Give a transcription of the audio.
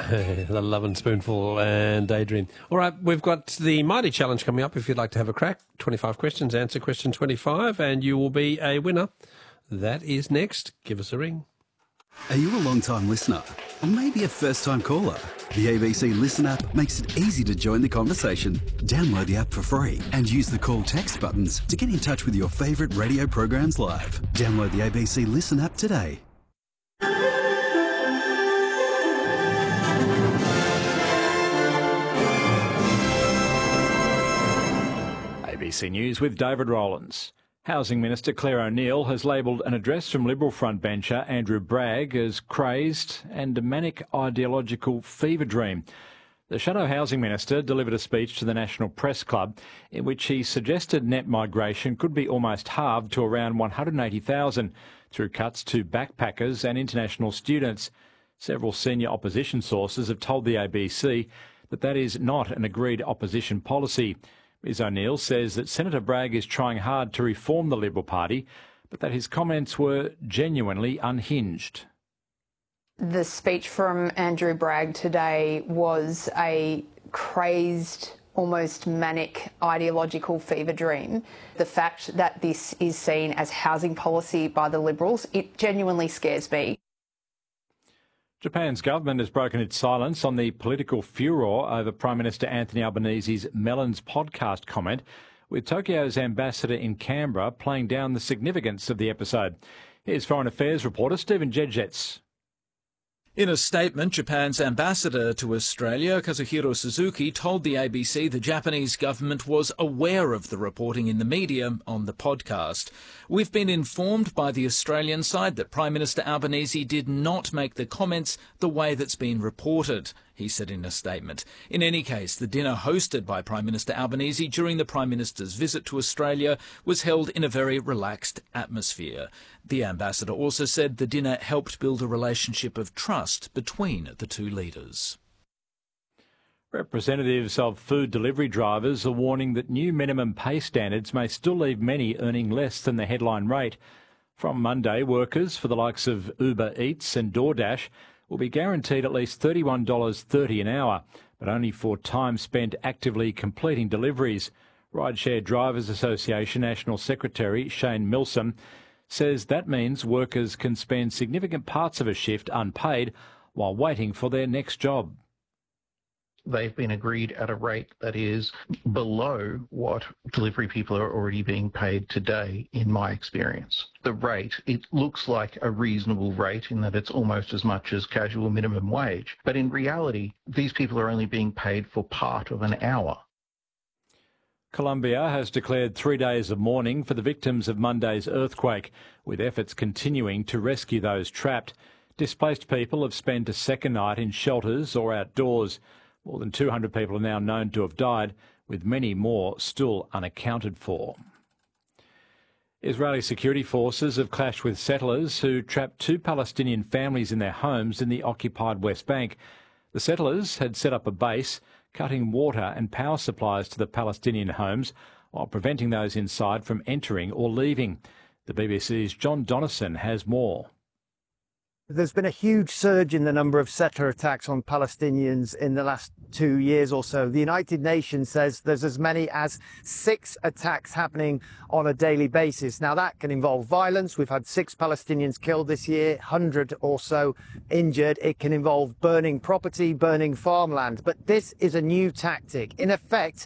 The Love and Spoonful and Daydream. All right, we've got the Mighty Challenge coming up if you'd like to have a crack. 25 questions, answer question 25, and you will be a winner. That is next. Give us a ring. Are you a long-time listener? Or maybe a first-time caller? The ABC Listen app makes it easy to join the conversation. Download the app for free and use the call text buttons to get in touch with your favourite radio programs live. Download the ABC Listen app today. ABC News with David Rowlands. Housing Minister Claire O'Neil has labelled an address from Liberal frontbencher Andrew Bragg as crazed and a manic ideological fever dream. The Shadow Housing Minister delivered a speech to the National Press Club in which he suggested net migration could be almost halved to around 180,000 through cuts to backpackers and international students. Several senior opposition sources have told the ABC that is not an agreed opposition policy. Ms O'Neil says that Senator Bragg is trying hard to reform the Liberal Party, but that his comments were genuinely unhinged. The speech from Andrew Bragg today was a crazed, almost manic ideological fever dream. The fact that this is seen as housing policy by the Liberals, it genuinely scares me. Japan's government has broken its silence on the political furore over Prime Minister Anthony Albanese's Melons podcast comment, with Tokyo's ambassador in Canberra playing down the significance of the episode. Here's Foreign Affairs reporter Stephen Jedjets. In a statement, Japan's ambassador to Australia, Kazuhiro Suzuki, told the ABC the Japanese government was aware of the reporting in the media on the podcast. We've been informed by the Australian side that Prime Minister Albanese did not make the comments the way that's been reported, he said in a statement. In any case, the dinner hosted by Prime Minister Albanese during the Prime Minister's visit to Australia was held in a very relaxed atmosphere. The ambassador also said the dinner helped build a relationship of trust between the two leaders. Representatives of food delivery drivers are warning that new minimum pay standards may still leave many earning less than the headline rate. From Monday, workers for the likes of Uber Eats and DoorDash will be guaranteed at least $31.30 an hour, but only for time spent actively completing deliveries. Rideshare Drivers Association National Secretary Shane Milsom says that means workers can spend significant parts of a shift unpaid while waiting for their next job. They've been agreed at a rate that is below what delivery people are already being paid today, in my experience. The rate, it looks like a reasonable rate in that it's almost as much as casual minimum wage. But in reality, these people are only being paid for part of an hour. Colombia has declared 3 days of mourning for the victims of Monday's earthquake, with efforts continuing to rescue those trapped. Displaced people have spent a second night in shelters or outdoors. More than 200 people are now known to have died, with many more still unaccounted for. Israeli security forces have clashed with settlers who trapped 2 Palestinian families in their homes in the occupied West Bank. The settlers had set up a base, cutting water and power supplies to the Palestinian homes while preventing those inside from entering or leaving. The BBC's John Donnison has more. There's been a huge surge in the number of settler attacks on Palestinians in the last 2 years or so. The United Nations says there's as many as 6 attacks happening on a daily basis. Now, that can involve violence. We've had 6 Palestinians killed this year, 100 or so injured. It can involve burning property, burning farmland. But this is a new tactic. In effect,